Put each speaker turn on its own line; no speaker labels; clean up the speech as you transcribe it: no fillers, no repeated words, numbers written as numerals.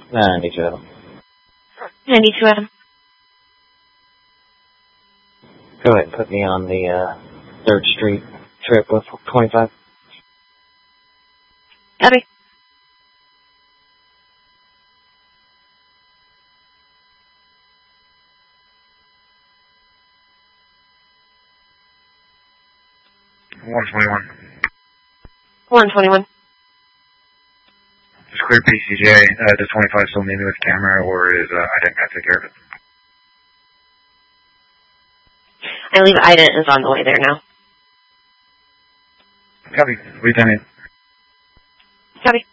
92 Adam.
92 Adam.
Go ahead and put me on the 3rd Street trip with 25.
Copy. $121.
Just clear PCJ. Does 25 still need me with camera, or is IDENT got to take care of it?
I believe IDENT is on the way there now.
Copy. Lieutenant.
Copy.